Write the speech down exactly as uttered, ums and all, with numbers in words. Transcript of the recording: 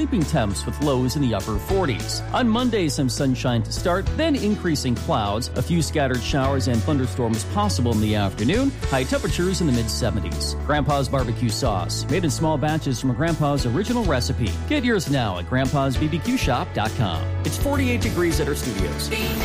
sleeping temps with lows in the upper forties. On Monday, some sunshine to start, then increasing clouds. A few scattered showers and thunderstorms possible in the afternoon. High temperatures in the mid-seventies. Grandpa's barbecue sauce, made in small batches from Grandpa's original recipe. Get yours now at grandpas b b q shop dot com. It's forty-eight degrees at our studios.